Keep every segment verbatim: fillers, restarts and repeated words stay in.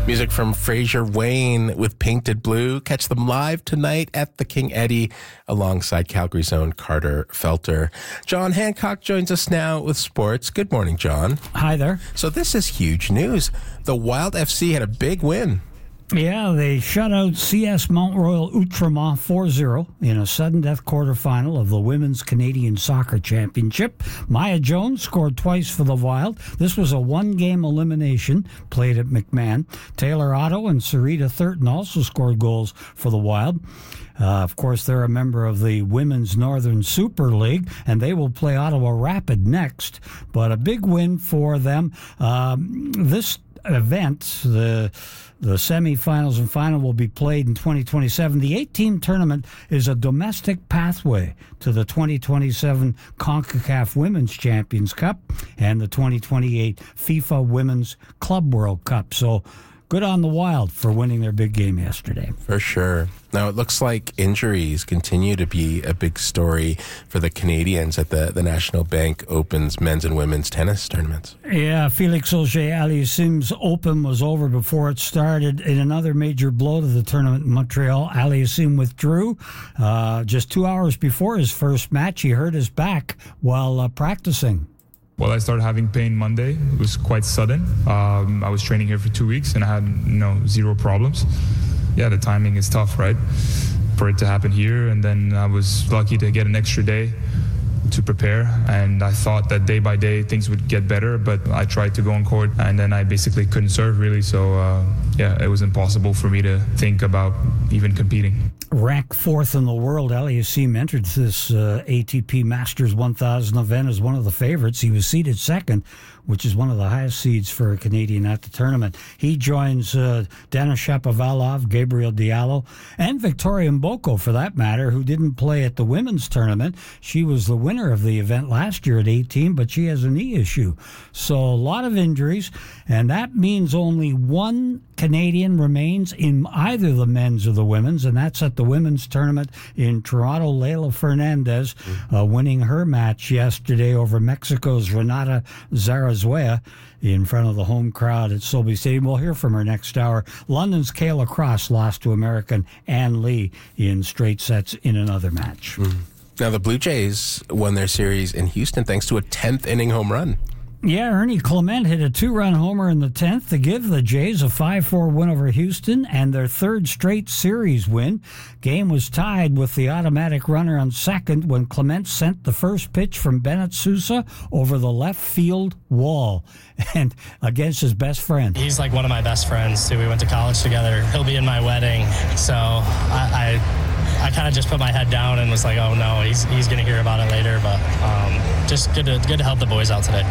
Music from Fraser Wayne with Painted Blue. Catch them live tonight at the King Eddie alongside Calgary's own Carter Felter. John Hancock joins us now with sports. Good morning, John. Hi there. So this is huge news. The Wild F C had a big win. Yeah, they shut out C S Mount Royal Outremer four zero in a sudden death quarterfinal of the Women's Canadian Soccer Championship. Maya Jones scored twice for the Wild. This was a one-game elimination played at McMahon. Taylor Otto and Sarita Thurton also scored goals for the Wild. Uh, of course, they're a member of the Women's Northern Super League, and they will play Ottawa Rapid next. But a big win for them. Um, this event, the the semifinals and final, will be played in twenty twenty-seven. The eight-team tournament is a domestic pathway to the twenty twenty-seven CONCACAF Women's Champions Cup and the twenty twenty-eight FIFA Women's Club World Cup. So good on the Wild for winning their big game yesterday. For sure. Now, it looks like injuries continue to be a big story for the Canadians at the, the National Bank Open's men's and women's tennis tournaments. Yeah, Felix Auger-Aliassime's Open was over before it started. In another major blow to the tournament in Montreal, Aliassime withdrew. Uh, just two hours before his first match, he hurt his back while uh, practicing. Well, I started having pain Monday. It was quite sudden. Um, I was training here for two weeks and I had, you know, zero problems. Yeah, the timing is tough, right? For it to happen here, and then I was lucky to get an extra day to prepare, and I thought that day by day things would get better, but I tried to go on court and then I basically couldn't serve really, so uh, yeah, it was impossible for me to think about even competing. Ranked fourth in the world, Aliassime entered this uh, A T P Masters one thousand event as one of the favorites. He was seeded second, which is one of the highest seeds for a Canadian at the tournament. He joins uh, Denis Shapovalov, Gabriel Diallo, and Victoria Mboko, for that matter, who didn't play at the women's tournament. She was the winner of the event last year at eighteen, but she has a knee issue. So a lot of injuries, and that means only one Canadian remains in either the men's or the women's, and that's at the women's tournament in Toronto. Leila Fernandez uh, winning her match yesterday over Mexico's Renata Zarazuea in front of the home crowd at Solby Stadium. We'll hear from her next hour. London's Kayla Cross lost to American Ann Lee in straight sets in another match. Mm. Now, the Blue Jays won their series in Houston thanks to a tenth inning home run. Yeah, Ernie Clement hit a two-run homer in the tenth to give the Jays a five four win over Houston and their third straight series win. Game was tied with the automatic runner on second when Clement sent the first pitch from Bennett Sousa over the left field wall and against his best friend. He's like one of my best friends, too. We went to college together. He'll be in my wedding, so I... I I kind of just put my head down and was like, oh no, he's he's going to hear about it later. But um, just good to, good to help the boys out today.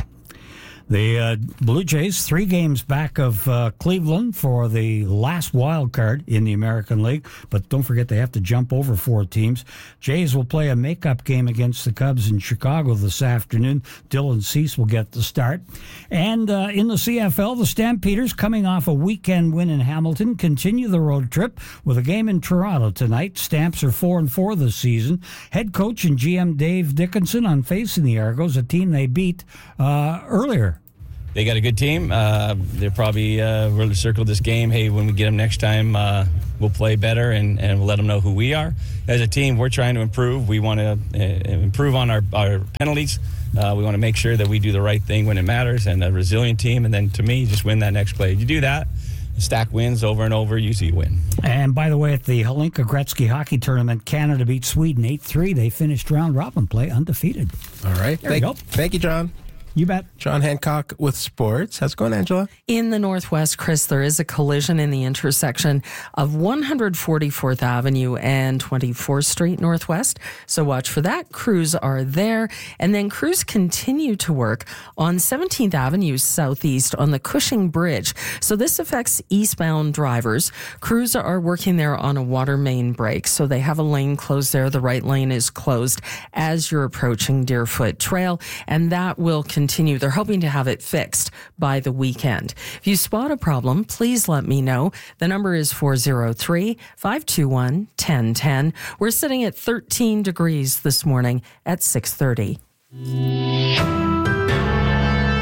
The uh, Blue Jays, three games back of uh, Cleveland for the last wild card in the American League. But don't forget, they have to jump over four teams. Jays will play a makeup game against the Cubs in Chicago this afternoon. Dylan Cease will get the start. And uh, in the C F L, the Stampeders, coming off a weekend win in Hamilton, continue the road trip with a game in Toronto tonight. Stamps are four and four this season. Head coach and G M Dave Dickinson on facing the Argos, a team they beat uh, earlier. They got a good team. Uh, they're probably uh, really circled this game. Hey, when we get them next time, uh, we'll play better and, and we'll let them know who we are. As a team, we're trying to improve. We want to uh, improve on our, our penalties. Uh, we want to make sure that we do the right thing when it matters, and a resilient team. And then, to me, just win that next play. You do that, stack wins over and over, usually you win. And by the way, at the Hlinka Gretzky Hockey Tournament, Canada beat Sweden eight three. They finished round robin play undefeated. All right. There thank, you go. Thank you, John. You bet. John Hancock with sports. How's it going, Angela? In the Northwest, Chris, there is a collision in the intersection of one hundred forty-fourth Avenue and twenty-fourth Street Northwest. So watch for that. Crews are there. And then crews continue to work on seventeenth Avenue Southeast on the Cushing Bridge. So this affects eastbound drivers. Crews are working there on a water main break. So they have a lane closed there. The right lane is closed as you're approaching Deerfoot Trail. And that will continue. Continue. They're hoping to have it fixed by the weekend. If you spot a problem, please let me know. The number is four oh three, five two one, one oh one oh. We're sitting at thirteen degrees this morning at six thirty.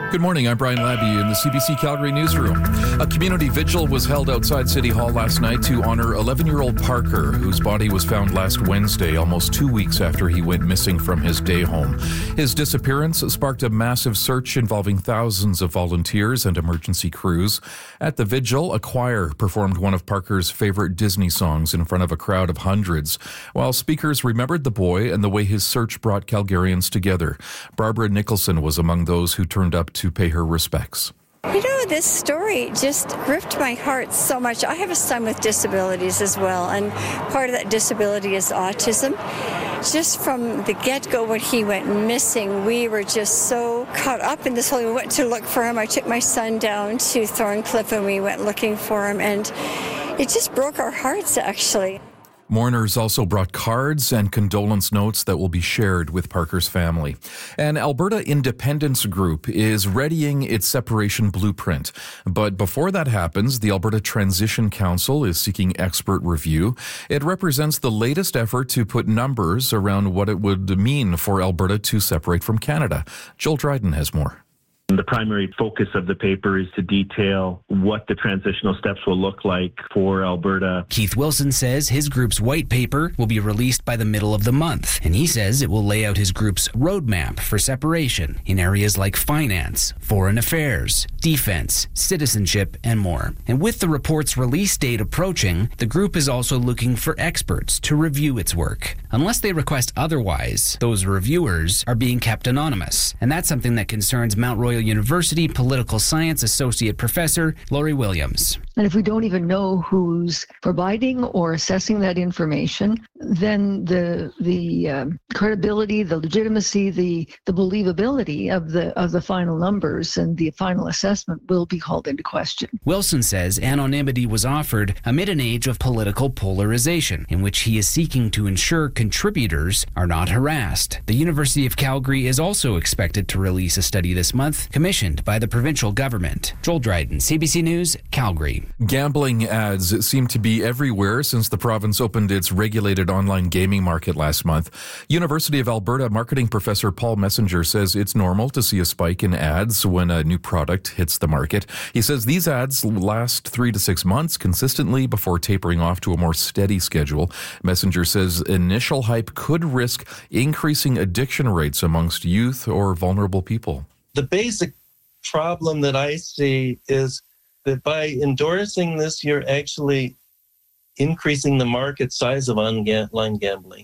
Good morning, I'm Brian Labby in the C B C Calgary newsroom. A community vigil was held outside City Hall last night to honor eleven-year-old Parker, whose body was found last Wednesday, almost two weeks after he went missing from his day home. His disappearance sparked a massive search involving thousands of volunteers and emergency crews. At the vigil, a choir performed one of Parker's favorite Disney songs in front of a crowd of hundreds, while speakers remembered the boy and the way his search brought Calgarians together. Barbara Nicholson was among those who turned up to pay her respects. You know, this story just gripped my heart so much. I have a son with disabilities as well, and part of that disability is autism. Just from the get-go when he went missing, we were just so caught up in this whole, we went to look for him. I took my son down to Thorncliffe and we went looking for him, and it just broke our hearts, actually. Mourners also brought cards and condolence notes that will be shared with Parker's family. An Alberta Independence Group is readying its separation blueprint. But before that happens, the Alberta Transition Council is seeking expert review. It represents the latest effort to put numbers around what it would mean for Alberta to separate from Canada. Joel Dryden has more. The primary focus of the paper is to detail what the transitional steps will look like for Alberta. Keith Wilson says his group's white paper will be released by the middle of the month, and he says it will lay out his group's roadmap for separation in areas like finance, foreign affairs, defense, citizenship, and more. And with the report's release date approaching, the group is also looking for experts to review its work. Unless they request otherwise, those reviewers are being kept anonymous, and that's something that concerns Mount Royal University Political Science Associate Professor Laurie Williams. And if we don't even know who's providing or assessing that information, then the the um, credibility, the legitimacy, the the believability of the of the final numbers and the final assessment will be called into question. Wilson says anonymity was offered amid an age of political polarization, in which he is seeking to ensure contributors are not harassed. The University of Calgary is also expected to release a study this month commissioned by the provincial government. Joel Dryden, C B C News, Calgary. Gambling ads seem to be everywhere since the province opened its regulated online gaming market last month. University of Alberta marketing professor Paul Messenger says it's normal to see a spike in ads when a new product hits the market. He says these ads last three to six months consistently before tapering off to a more steady schedule. Messenger says initial hype could risk increasing addiction rates amongst youth or vulnerable people. The basic problem that I see is that by endorsing this, you're actually increasing the market size of online gambling.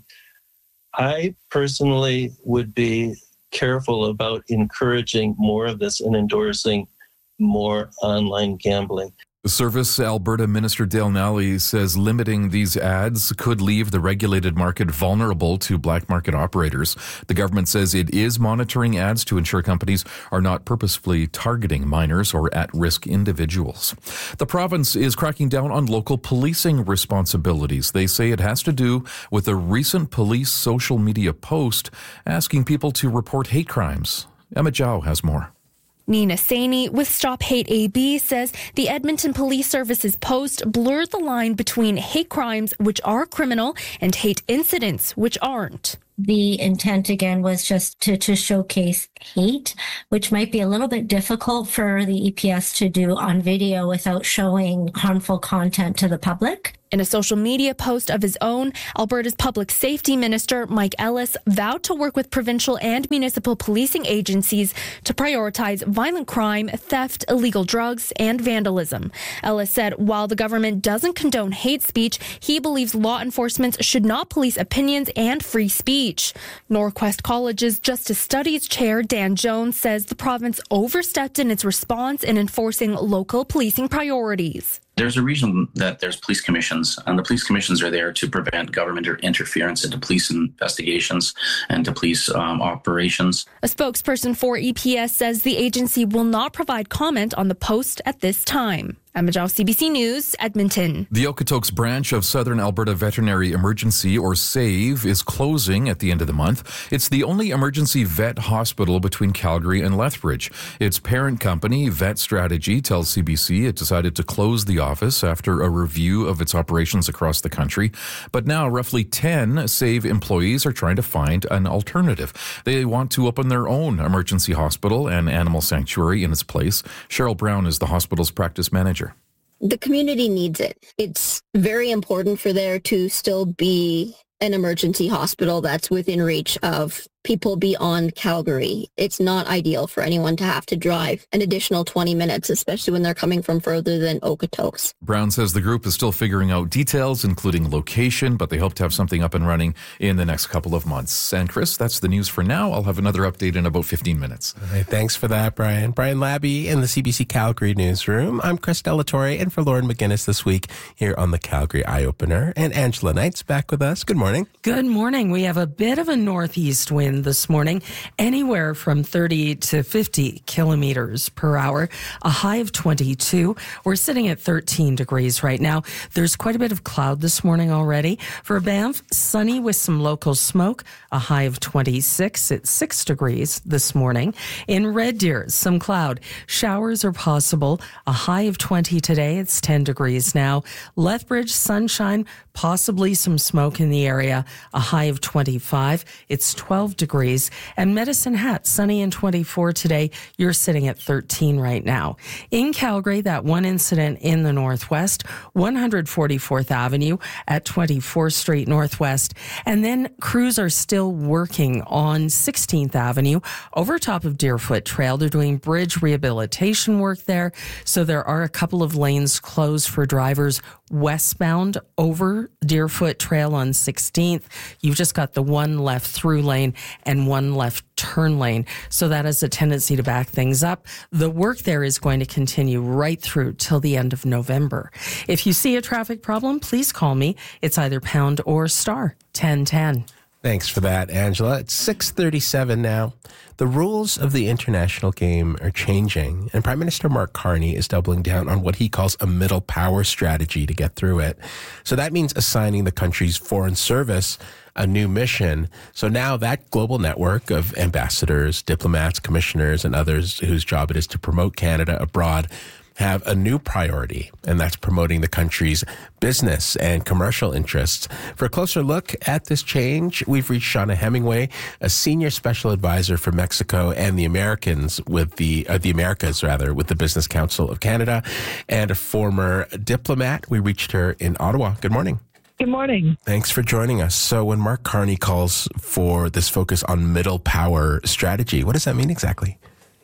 I personally would be careful about encouraging more of this and endorsing more online gambling. Service Alberta Minister Dale Nally says limiting these ads could leave the regulated market vulnerable to black market operators. The government says it is monitoring ads to ensure companies are not purposefully targeting minors or at-risk individuals. The province is cracking down on local policing responsibilities. They say it has to do with a recent police social media post asking people to report hate crimes. Emma Zhao has more. Nina Saini with Stop Hate A B says the Edmonton Police Service's post blurred the line between hate crimes, which are criminal, and hate incidents, which aren't. The intent, again, was just to, to showcase hate, which might be a little bit difficult for the E P S to do on video without showing harmful content to the public. In a social media post of his own, Alberta's Public Safety Minister, Mike Ellis, vowed to work with provincial and municipal policing agencies to prioritize violent crime, theft, illegal drugs, and vandalism. Ellis said while the government doesn't condone hate speech, he believes law enforcement should not police opinions and free speech. Norquest College's Justice Studies Chair, Dan Jones, says the province overstepped in its response in enforcing local policing priorities. There's a reason that there's police commissions, and the police commissions are there to prevent government interference into police investigations and to police um, operations. A spokesperson for E P S says the agency will not provide comment on the post at this time. Emma Zhao, C B C News, Edmonton. The Okotoks branch of Southern Alberta Veterinary Emergency, or SAVE, is closing at the end of the month. It's the only emergency vet hospital between Calgary and Lethbridge. Its parent company, Vet Strategy, tells C B C it decided to close the office after a review of its operations across the country. But now roughly ten SAVE employees are trying to find an alternative. They want to open their own emergency hospital and animal sanctuary in its place. Cheryl Brown is the hospital's practice manager. The community needs it. It's very important for there to still be an emergency hospital that's within reach of people beyond Calgary. It's not ideal for anyone to have to drive an additional twenty minutes, especially when they're coming from further than Okotoks. Brown says the group is still figuring out details, including location, but they hope to have something up and running in the next couple of months. And Chris, that's the news for now. I'll have another update in about fifteen minutes. All right, thanks for that, Brian. Brian Labby in the C B C Calgary newsroom. I'm Chris Delatorre, and for Lauren McGinnis this week here on the Calgary Eye Opener. And Angela Knight's back with us. Good morning. Good morning. We have a bit of a northeast wind this morning, anywhere from thirty to fifty kilometers per hour, a high of twenty-two. We're sitting at thirteen degrees right now. There's quite a bit of cloud this morning already. For Banff, sunny with some local smoke, a high of twenty-six. It's six degrees this morning. In Red Deer, some cloud. Showers are possible, a high of twenty today. It's ten degrees now. Lethbridge, sunshine, possibly some smoke in the area, a high of twenty-five. It's twelve degrees. And Medicine Hat, sunny and twenty-four today. You're sitting at thirteen right now. In Calgary, that one incident in the Northwest, one forty-fourth Avenue at twenty-fourth Street Northwest. And then crews are still working on sixteenth Avenue over top of Deerfoot Trail. They're doing bridge rehabilitation work there. So there are a couple of lanes closed for drivers westbound over Deerfoot Trail on sixteenth. You've just got the one left through lane and one left turn lane. So that has a tendency to back things up. The work there is going to continue right through till the end of November. If you see a traffic problem, please call me. It's either pound or star ten ten. Thanks for that, Angela. It's six thirty-seven now. The rules of the international game are changing, and Prime Minister Mark Carney is doubling down on what he calls a middle power strategy to get through it. So that means assigning the country's foreign service a new mission. So now that global network of ambassadors, diplomats, commissioners, and others whose job it is to promote Canada abroad have a new priority, and that's promoting the country's business and commercial interests. For a closer look at this change, we've reached Shauna Hemingway, a senior special advisor for Mexico and the Americans with the uh, the Americas rather with the Business Council of Canada, and a former diplomat. We reached her in Ottawa. Good morning. Good morning. Thanks for joining us. So when Mark Carney calls for this focus on middle power strategy, what does that mean exactly?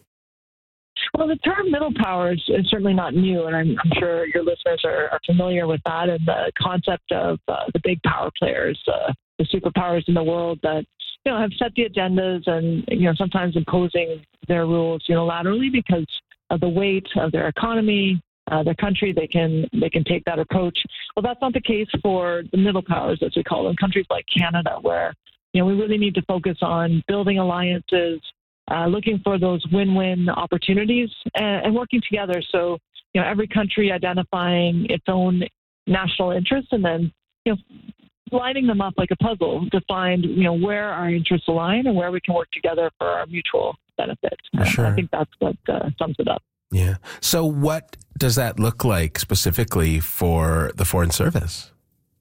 Well, the term middle power is, is certainly not new, and I'm, I'm sure your listeners are, are familiar with that and the concept of uh, the big power players, uh, the superpowers in the world that you know have set the agendas and you know sometimes imposing their rules unilaterally because of the weight of their economy, uh, their country. They can they can take that approach. Well, that's not the case for the middle powers, as we call them, countries like Canada, where you know we really need to focus on building alliances. Uh, looking for those win-win opportunities and, and working together. So, you know, every country identifying its own national interests and then, you know, lining them up like a puzzle to find, you know, where our interests align and where we can work together for our mutual benefit. Sure. I think that's what uh, sums it up. Yeah. So what does that look like specifically for the Foreign Service?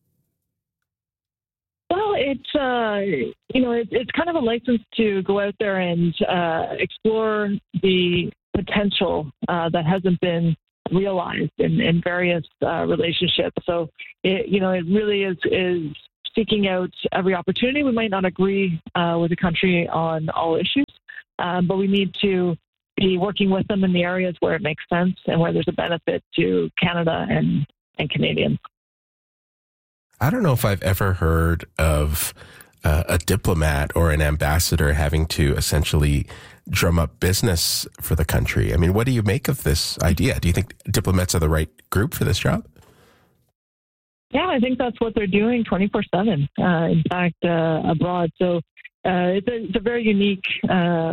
Well, it's, uh, you know, it, it's kind of a license to go out there and uh, explore the potential uh, that hasn't been realized in, in various uh, relationships. So, it, you know, it really is, is seeking out every opportunity. We might not agree uh, with the country on all issues, um, but we need to be working with them in the areas where it makes sense and where there's a benefit to Canada and, and Canadians. I don't know if I've ever heard of uh, a diplomat or an ambassador having to essentially drum up business for the country. I mean, what do you make of this idea? Do you think diplomats are the right group for this job? Yeah, I think that's what they're doing twenty-four seven, uh, in fact, uh, abroad. So uh, it's, a, it's a very unique um,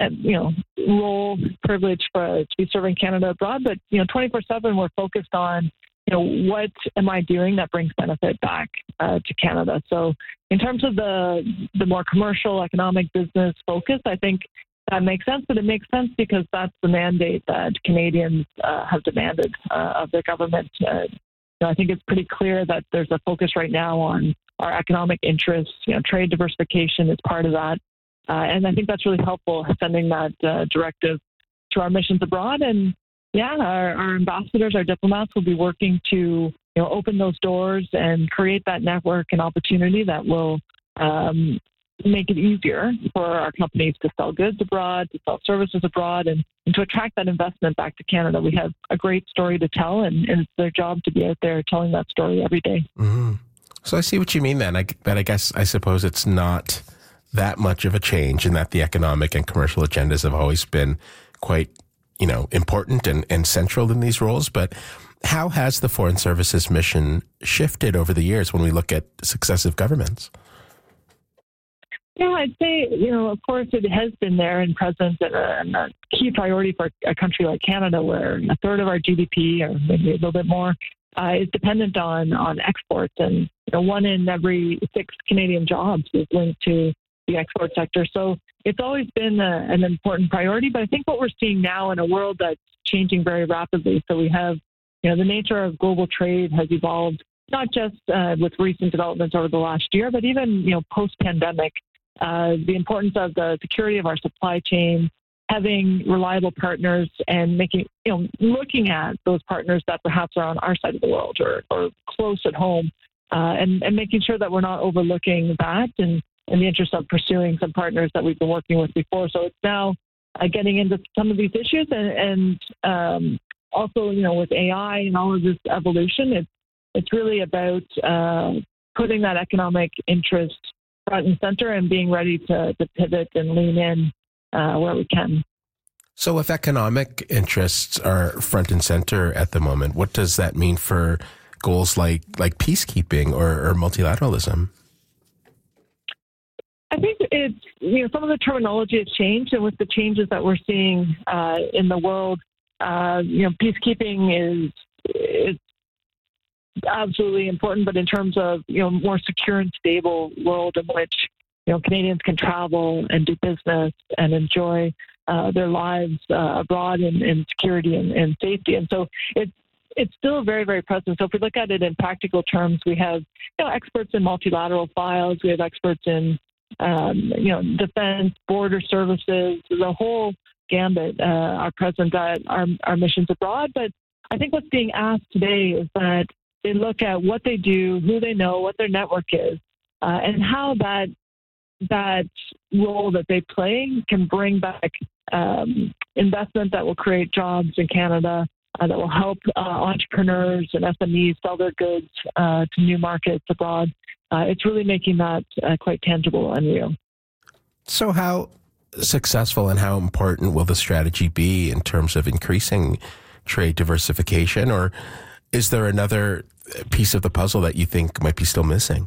you know, role, privilege for to be serving Canada abroad. But, you know, twenty-four seven, we're focused on, you know, what am I doing that brings benefit back uh, to Canada? So in terms of the the more commercial, economic, business focus, I think that makes sense. But it makes sense because that's the mandate that Canadians uh, have demanded uh, of their government. Uh, you know, I think it's pretty clear that there's a focus right now on our economic interests. You know, trade diversification is part of that. Uh, and I think that's really helpful, sending that uh, directive to our missions abroad. And yeah, our, our ambassadors, our diplomats will be working to, you know, open those doors and create that network and opportunity that will um, make it easier for our companies to sell goods abroad, to sell services abroad, and, and to attract that investment back to Canada. We have a great story to tell, and, and it's their job to be out there telling that story every day. Mm-hmm. So I see what you mean then. I, but I guess, I suppose it's not that much of a change in that the economic and commercial agendas have always been quite, you know, important and, and central in these roles. But how has the Foreign Services mission shifted over the years when we look at successive governments? Yeah, I'd say, you know, of course it has been there and present and a, and a key priority for a country like Canada, where a third of our G D P, or maybe a little bit more, uh, is dependent on, on exports. And, you know, one in every six Canadian jobs is linked to the export sector. So it's always been a, an important priority. But I think what we're seeing now in a world that's changing very rapidly, so we have, you know, the nature of global trade has evolved, not just uh, with recent developments over the last year, but even, you know, post-pandemic, uh, the importance of the security of our supply chain, having reliable partners and making, you know, looking at those partners that perhaps are on our side of the world or, or close at home, uh, and, and making sure that we're not overlooking that and in the interest of pursuing some partners that we've been working with before. So it's now uh, getting into some of these issues, and, and um, also, you know, with A I and all of this evolution, it's it's really about uh, putting that economic interest front and center and being ready to, to pivot and lean in uh, where we can. So if economic interests are front and center at the moment, what does that mean for goals like, like peacekeeping or, or multilateralism? I think it's, you know, some of the terminology has changed, and with the changes that we're seeing uh, in the world, uh, you know, peacekeeping is is absolutely important. But in terms of, you know, more secure and stable world in which, you know, Canadians can travel and do business and enjoy uh, their lives uh, abroad in, in security and, and safety, and so it's it's still very, very present. So if we look at it in practical terms, we have, you know, experts in multilateral files, we have experts in Um, you know, defense, border services, the whole gambit uh, are present at our, our missions abroad. But I think what's being asked today is that they look at what they do, who they know, what their network is, uh, and how that that role that they play can bring back um, investment that will create jobs in Canada, uh, that will help uh, entrepreneurs and S M Es sell their goods uh, to new markets abroad. Uh, it's really making that uh, quite tangible and real. So how successful and how important will the strategy be in terms of increasing trade diversification? Or is there another piece of the puzzle that you think might be still missing?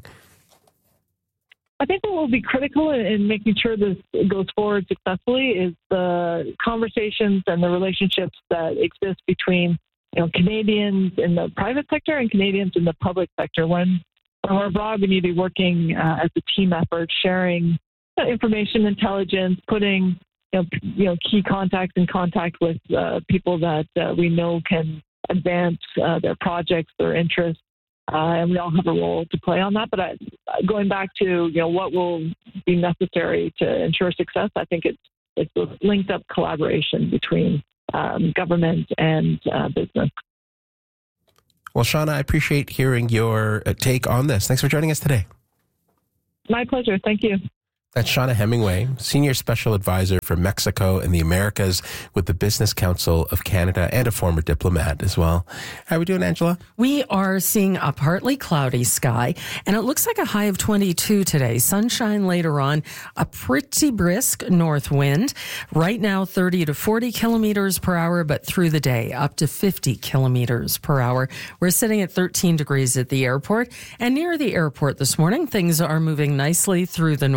I think what will be critical in, in making sure this goes forward successfully is the conversations and the relationships that exist between, you know, Canadians in the private sector and Canadians in the public sector. When When we're abroad, we need to be working uh, as a team effort, sharing uh, information, intelligence, putting, you know, p- you know, key contacts in contact with uh, people that uh, we know can advance uh, their projects, their interests, uh, and we all have a role to play on that. But I, going back to, you know, what will be necessary to ensure success, I think it's it's a linked up collaboration between um, government and uh, business. Well, Shauna, I appreciate hearing your take on this. Thanks for joining us today. My pleasure. Thank you. That's Shauna Hemingway, Senior Special Advisor for Mexico and the Americas with the Business Council of Canada, and a former diplomat as well. How are we doing, Angela? We are seeing a partly cloudy sky, and it looks like a high of twenty-two today. Sunshine later on, a pretty brisk north wind. Right now, thirty to forty kilometers per hour, but through the day, up to fifty kilometers per hour. We're sitting at thirteen degrees at the airport, and near the airport this morning, things are moving nicely through the northeast.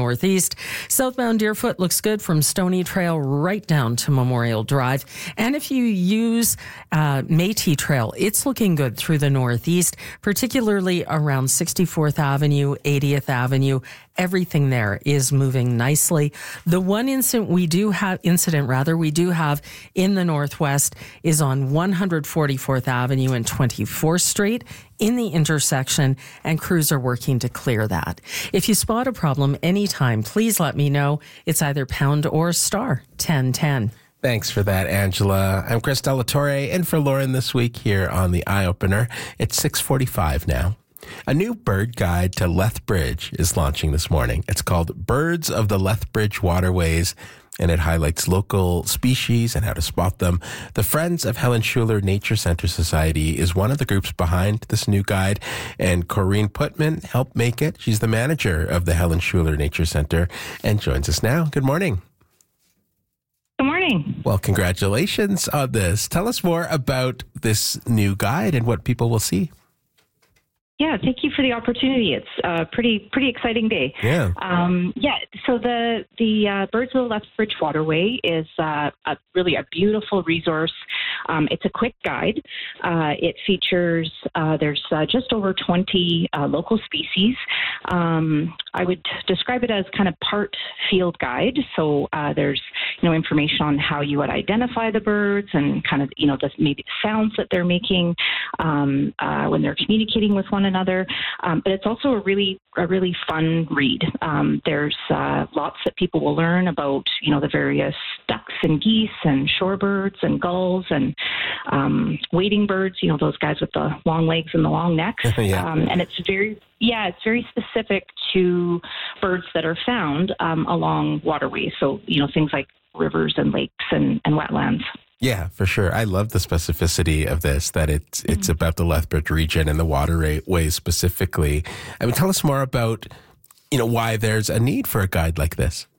northeast. Southbound Deerfoot looks good from Stony Trail right down to Memorial Drive. And if you use uh, Métis Trail, it's looking good through the northeast, particularly around sixty-fourth Avenue, eightieth Avenue. Everything there is moving nicely. The one incident we do have, incident rather, we do have in the northwest is on one forty-fourth Avenue and twenty-fourth Street in the intersection, and crews are working to clear that. If you spot a problem anytime, please let me know. It's either pound or star ten ten. Thanks for that, Angela. I'm Chris Delatorre, and for Lauren this week here on the Eye Opener. It's six forty-five now. A new bird guide to Lethbridge is launching this morning. It's called Birds of the Lethbridge Waterways, and it highlights local species and how to spot them. The Friends of Helen Schuler Nature Center Society is one of the groups behind this new guide, and Corrine Putman helped make it. She's the manager of the Helen Schuler Nature Center and joins us now. Good morning. Good morning. Well, congratulations on this. Tell us more about this new guide and what people will see. Yeah, thank you for the opportunity. It's a pretty pretty exciting day. Yeah. Um, yeah. So the the uh, Birds of the Lethbridge Waterway is uh, a, really a beautiful resource. Um, it's a quick guide. Uh, it features uh, there's uh, just over twenty uh, local species. Um, I would describe it as kind of part field guide. So uh, there's you know information on how you would identify the birds and kind of you know the maybe the sounds that they're making um, uh, when they're communicating with one another, um, but it's also a really a really fun read. Um, there's uh, lots that people will learn about, you know, the various ducks and geese and shorebirds and gulls and um, wading birds. You know, those guys with the long legs and the long necks. Yeah. Um, and it's very yeah, it's very specific to birds that are found um, along waterways. So you know, things like rivers and lakes and, and wetlands. Yeah, for sure. I love the specificity of this, that it's it's mm-hmm. about the Lethbridge region and the waterways specifically. I mean, tell us more about, you know, why there's a need for a guide like this.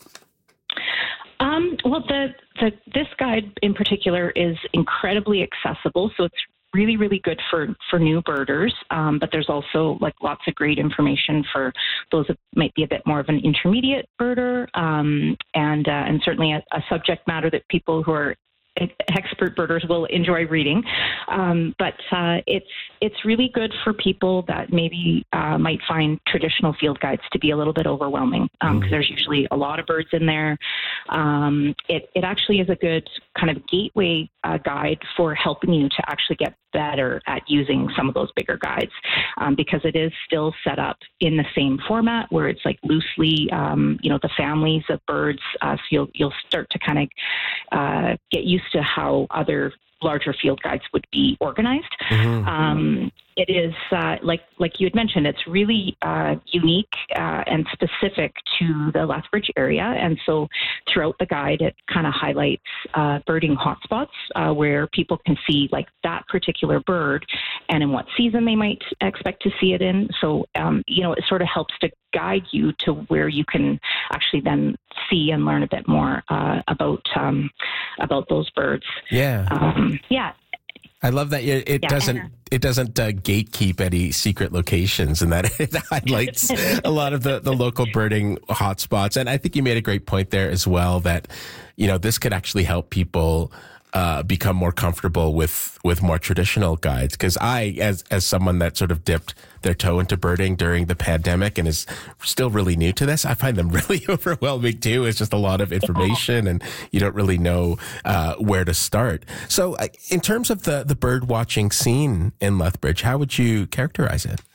Um, well, the, the this guide in particular is incredibly accessible, so it's really, really good for, for new birders, um, but there's also like lots of great information for those that might be a bit more of an intermediate birder, um, and uh, and certainly a, a subject matter that people who are expert birders will enjoy reading, um, but uh, it's it's really good for people that maybe uh, might find traditional field guides to be a little bit overwhelming because um, there's usually a lot of birds in there. Um, it it actually is a good kind of gateway uh, guide for helping you to actually get better at using some of those bigger guides um, because it is still set up in the same format where it's like loosely, um, you know, the families of birds. Uh, so you'll you'll start to kind of uh, get used to how other larger field guides would be organized. Mm-hmm. Um, it is, uh, like like you had mentioned, it's really uh, unique uh, and specific to the Lethbridge area. And so throughout the guide, it kind of highlights uh, birding hotspots uh, where people can see like that particular bird and in what season they might expect to see it in. So, um, you know, it sort of helps to guide you to where you can actually then see and learn a bit more uh, about um, about those birds. Yeah. Um, yeah. I love that it, it yeah, doesn't and, uh, it doesn't uh, gatekeep any secret locations, and that it highlights a lot of the, the local birding hotspots. And I think you made a great point there as well that, you know, this could actually help people uh, become more comfortable with, with more traditional guides. Because I, as as someone that sort of dipped their toe into birding during the pandemic and is still really new to this, I find them really overwhelming too. It's just a lot of information and you don't really know uh, where to start. So uh, in terms of the, the bird watching scene in Lethbridge, how would you characterize it?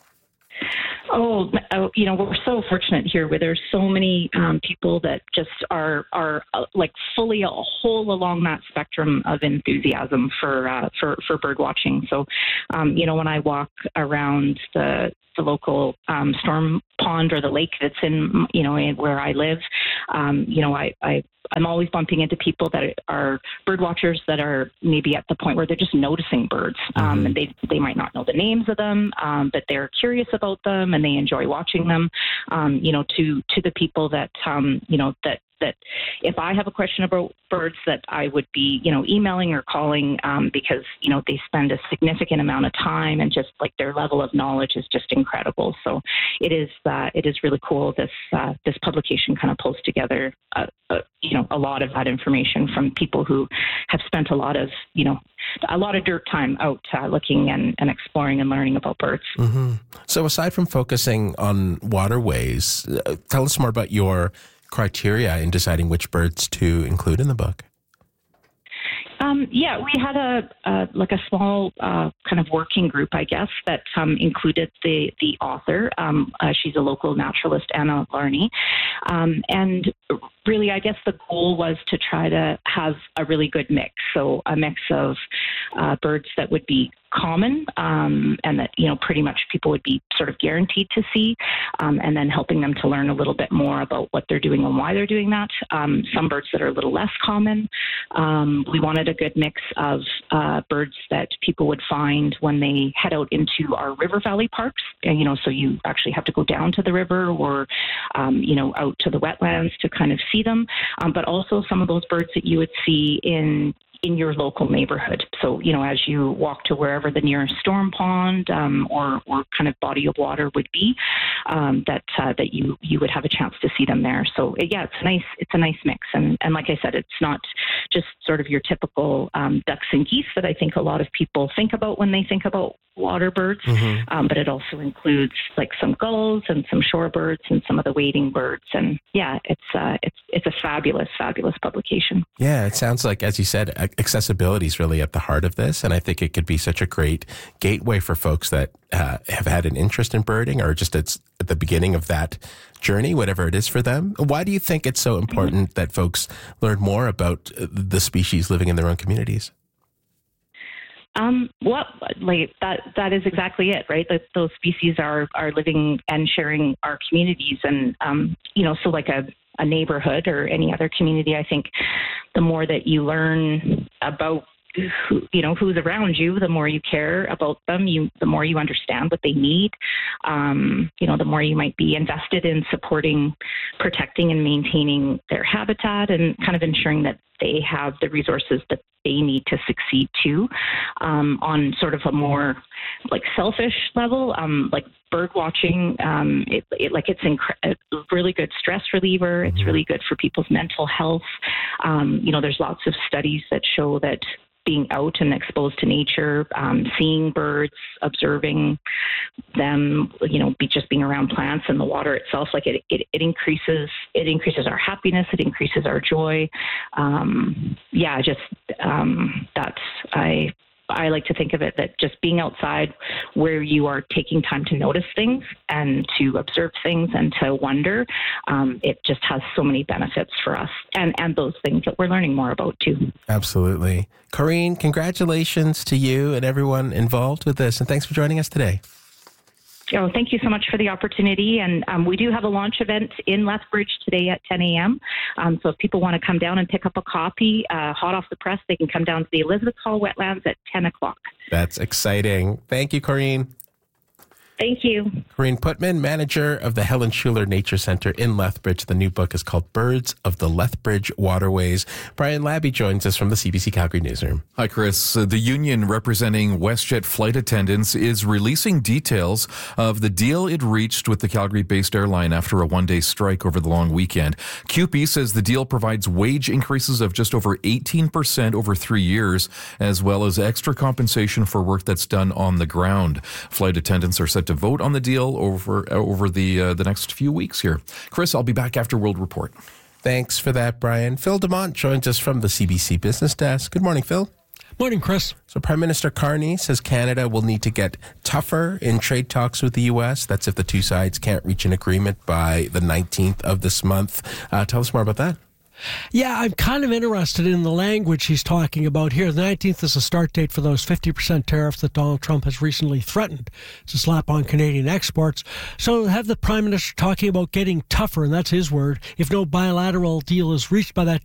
Oh, you know, we're so fortunate here where there's so many um, people that just are are uh, like fully a whole along that spectrum of enthusiasm for uh, for for bird watching. So, um, you know, when I walk around the the local um, storm pond or the lake that's in, you know, where I live, um, you know, I, I I'm always bumping into people that are bird watchers that are maybe at the point where they're just noticing birds, um, mm-hmm. and they they might not know the names of them, um, but they're curious about them and they enjoy watching them. Um, you know, to to the people that um, you know that that if I have a question about birds, that I would be, you know, emailing or calling um, because, you know, they spend a significant amount of time, and just like their level of knowledge is just incredible. So it is, uh, it is really cool. This, uh, this publication kind of pulls together, uh, uh, you know, a lot of that information from people who have spent a lot of, you know, a lot of dirt time out uh, looking and, and exploring and learning about birds. Mm-hmm. So aside from focusing on waterways, uh, tell us more about your criteria in deciding which birds to include in the book. Um, yeah, we had a, a like a small uh, kind of working group, I guess, that um, included the the author. Um, uh, she's a local naturalist, Anna Larney, um, and really, I guess the goal was to try to have a really good mix. So a mix of uh, birds that would be common um, and that, you know, pretty much people would be sort of guaranteed to see, um, and then helping them to learn a little bit more about what they're doing and why they're doing that. Um, some birds that are a little less common. Um, we wanted a good mix of uh, birds that people would find when they head out into our river valley parks. And, you know, so you actually have to go down to the river or, um, you know, out to the wetlands to kind of see them, um, but also some of those birds that you would see in in your local neighborhood. So, you know, as you walk to wherever the nearest storm pond um, or, or kind of body of water would be, um, that uh, that you you would have a chance to see them there. So, yeah, it's a nice it's a nice mix. And, and like I said, it's not just sort of your typical um, ducks and geese that I think a lot of people think about when they think about water birds, mm-hmm. um, but it also includes like some gulls and some shorebirds and some of the wading birds. And yeah, it's uh, it's it's a fabulous, fabulous publication. Yeah, it sounds like, as you said, accessibility is really at the heart of this, and I think it could be such a great gateway for folks that uh, have had an interest in birding or just it's at the beginning of that journey, whatever it is for them. Why do you think it's so important mm-hmm. that folks learn more about the species living in their own communities? Um, well, like that, that is exactly it, right? That those species are, are living and sharing our communities. And, um, you know, so like a, a neighborhood or any other community, I think the more that you learn about who, you know, who's around you, the more you care about them, you, the more you understand what they need. Um, you know, the more you might be invested in supporting, protecting and maintaining their habitat and kind of ensuring that they have the resources that they need to succeed too. Um, on sort of a more like selfish level, um, like bird watching, um, it, it like it's incre- a really good stress reliever. It's really good for people's mental health. Um, you know, there's lots of studies that show that being out and exposed to nature, um, seeing birds, observing them, you know, be just being around plants and the water itself, like it, it, it increases, it increases our happiness. It increases our joy. Um, yeah, just, um, that's, I, I like to think of it that just being outside where you are taking time to notice things and to observe things and to wonder, um, it just has so many benefits for us and, and those things that we're learning more about too. Absolutely. Corinne, congratulations to you and everyone involved with this, and thanks for joining us today. Oh, thank you so much for the opportunity. And um, we do have a launch event in Lethbridge today at ten a.m. Um, so if people want to come down and pick up a copy, uh, hot off the press, they can come down to the Elizabeth Hall Wetlands at ten o'clock. That's exciting. Thank you, Corinne. Thank you. Corinne Putman, manager of the Helen Schuler Nature Center in Lethbridge. The new book is called Birds of the Lethbridge Waterways. Brian Labby joins us from the C B C Calgary newsroom. Hi, Chris. The union representing WestJet flight attendants is releasing details of the deal it reached with the Calgary-based airline after a one-day strike over the long weekend. C U P E says the deal provides wage increases of just over eighteen percent over three years, as well as extra compensation for work that's done on the ground. Flight attendants are set to vote on the deal over over the uh, the next few weeks here. Chris, I'll be back after World Report. Thanks for that, Brian. Phil Demont joins us from the C B C Business Desk. Good morning, Phil. Morning, Chris. So Prime Minister Carney says Canada will need to get tougher in trade talks with the U S. That's if the two sides can't reach an agreement by the nineteenth of this month. Uh, tell us more about that. Yeah, I'm kind of interested in the language he's talking about here. The nineteenth is a start date for those fifty percent tariffs that Donald Trump has recently threatened to slap on Canadian exports. So have the Prime Minister talking about getting tougher, and that's his word, if no bilateral deal is reached by that date.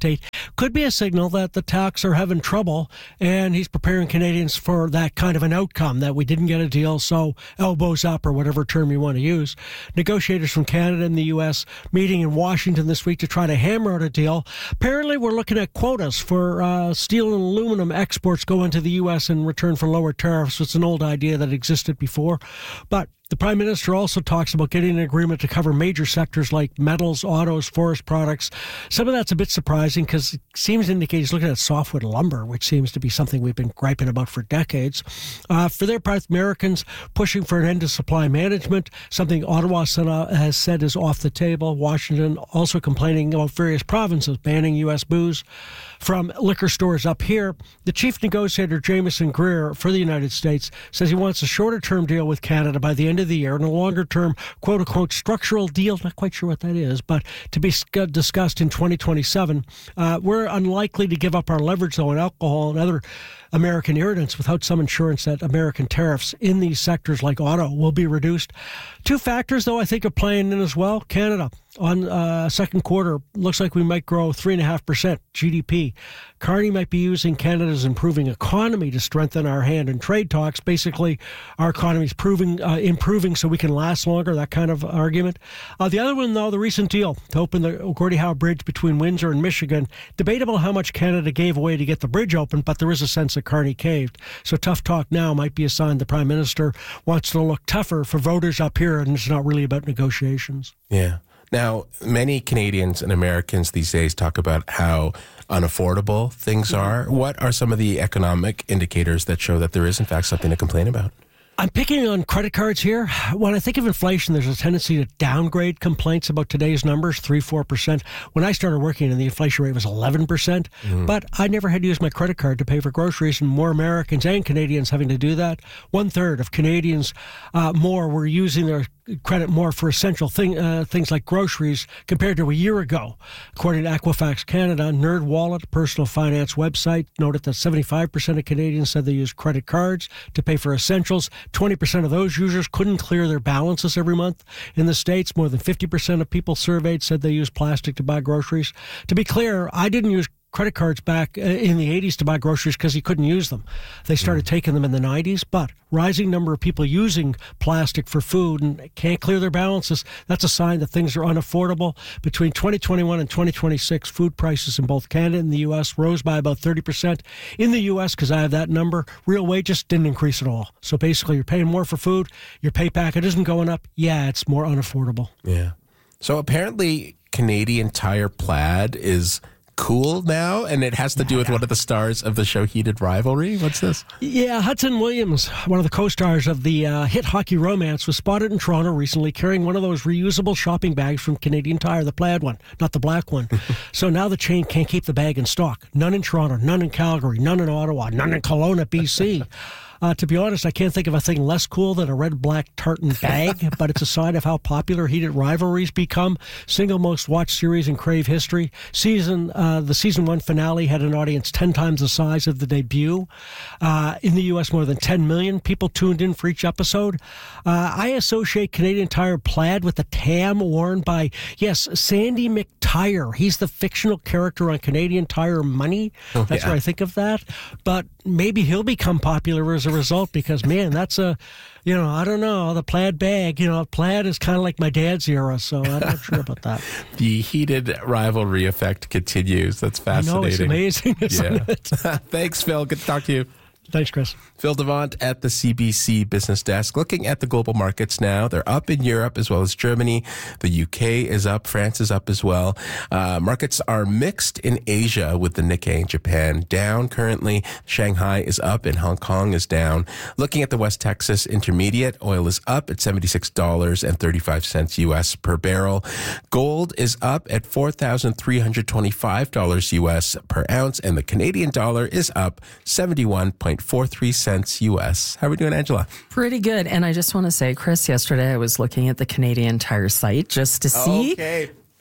could be a signal that the talks are having trouble, and he's preparing Canadians for that kind of an outcome, that we didn't get a deal, so elbows up, or whatever term you want to use. Negotiators from Canada and the U S meeting in Washington this week to try to hammer out a deal. Apparently, we're looking at quotas for uh, steel and aluminum exports going to the U S in return for lower tariffs. It's an old idea that existed before, but the Prime Minister also talks about getting an agreement to cover major sectors like metals, autos, forest products. Some of that's a bit surprising because it seems to indicate he's looking at softwood lumber, which seems to be something we've been griping about for decades. Uh, for their part, Americans pushing for an end to supply management, something Ottawa has said is off the table. Washington also complaining about various provinces banning U S booze from liquor stores up here. The chief negotiator, Jameson Greer, for the United States, says he wants a shorter-term deal with Canada by the end of the year and a longer-term, quote-unquote, structural deal, not quite sure what that is, but to be discussed in twenty twenty-seven. Uh, we're unlikely to give up our leverage, though, on alcohol and other American irritants without some assurance that American tariffs in these sectors like auto will be reduced. Two factors, though, I think are playing in as well. Canada, on uh, second quarter, looks like we might grow three point five percent G D P. Carney might be using Canada's improving economy to strengthen our hand in trade talks. Basically, our economy is proving, uh, improving so we can last longer, that kind of argument. Uh, the other one, though, the recent deal to open the Gordie Howe Bridge between Windsor and Michigan. Debatable how much Canada gave away to get the bridge open, but there is a sense that Carney caved. So tough talk now might be a sign the Prime Minister wants to look tougher for voters up here, and it's not really about negotiations. Yeah. Now, many Canadians and Americans these days talk about how unaffordable things are. What are some of the economic indicators that show that there is, in fact, something to complain about? I'm picking on credit cards here. When I think of inflation, there's a tendency to downgrade complaints about today's numbers, three, four percent. When I started working, and the inflation rate was eleven percent, mm. but I never had to use my credit card to pay for groceries, and more Americans and Canadians having to do that. One third of Canadians uh, more were using their credit more for essential thing, uh, things like groceries compared to a year ago. According to Equifax Canada, NerdWallet, a personal finance website, noted that seventy-five percent of Canadians said they use credit cards to pay for essentials. twenty percent of those users couldn't clear their balances every month. In the States, more than fifty percent of people surveyed said they use plastic to buy groceries. To be clear, I didn't use credit cards back in the eighties to buy groceries because you couldn't use them. They started taking them in the nineties, but rising number of people using plastic for food and can't clear their balances, that's a sign that things are unaffordable. Between twenty twenty-one and twenty twenty-six, food prices in both Canada and the U S rose by about thirty percent. In the U S, because I have that number, real wages didn't increase at all. So basically, you're paying more for food, your pay packet isn't going up. Yeah, it's more unaffordable. Yeah. So apparently, Canadian Tire Plaid is cool now, and it has to do with one of the stars of the show Heated Rivalry. What's this? Yeah, Hudson Williams, one of the co-stars of the uh, hit Hockey Romance, was spotted in Toronto recently carrying one of those reusable shopping bags from Canadian Tire, the plaid one, not the black one. So now the chain can't keep the bag in stock. None in Toronto, none in Calgary, none in Ottawa, none in Kelowna, B C. Uh, to be honest, I can't think of a thing less cool than a red-black tartan bag, but it's a sign of how popular Heated Rivalries become. Single most watched series in Crave history. Season, uh, the season one finale had an audience ten times the size of the debut. Uh, in the U S, more than ten million people tuned in for each episode. Uh, I associate Canadian Tire Plaid with the tam worn by, yes, Sandy McTire. He's the fictional character on Canadian Tire Money. Oh, That's yeah. where I think of that. But maybe he'll become popular as a result, because, man, that's a, you know, I don't know, the plaid bag, you know, plaid is kind of like my dad's era, so I'm not sure about that. The Heated Rivalry effect continues. That's fascinating. I know, it's amazing, isn't yeah. it? Thanks, Phil. Good to talk to you. Thanks, Chris. Phil Devant at the C B C Business Desk. Looking at the global markets now, they're up in Europe as well as Germany. The U K is up. France is up as well. Uh, markets are mixed in Asia, with the Nikkei in Japan down currently. Shanghai is up and Hong Kong is down. Looking at the West Texas Intermediate, oil is up at seventy-six dollars and thirty-five cents U S per barrel. Gold is up at four thousand three hundred twenty-five dollars U S per ounce, and the Canadian dollar is up seventy-one point four three cents U S. How are we doing, Angela? Pretty good. And I just want to say, Chris, yesterday I was looking at the Canadian Tire site just to see. Okay.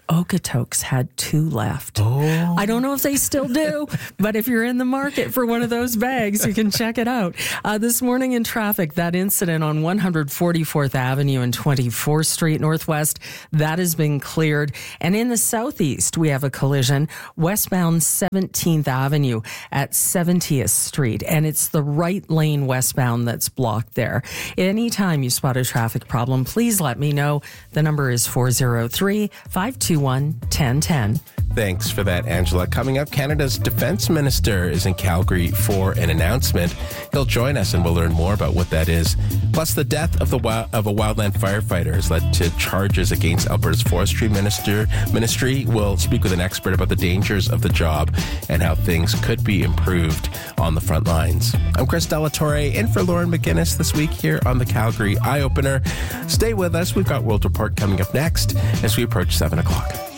Okotoks had two left. Oh. I don't know if they still do, but if you're in the market for one of those bags, you can check it out. Uh, this morning in traffic, that incident on one forty-fourth Avenue and twenty-fourth Street Northwest, that has been cleared. And in the southeast, we have a collision westbound seventeenth Avenue at seventieth Street, and it's the right lane westbound that's blocked there. Anytime you spot a traffic problem, please let me know. The number is four oh three, five two one, one oh one oh. Thanks for that, Angela. Coming up, Canada's defense minister is in Calgary for an announcement. He'll join us and we'll learn more about what that is. Plus, the death of the of a wildland firefighter has led to charges against Alberta's forestry minister ministry. We'll speak with an expert about the dangers of the job and how things could be improved on the front lines. I'm Chris Delatorre, in for Lauren McGinnis this week here on the Calgary Eye Opener. Stay with us. We've got World Report coming up next as we approach seven o'clock.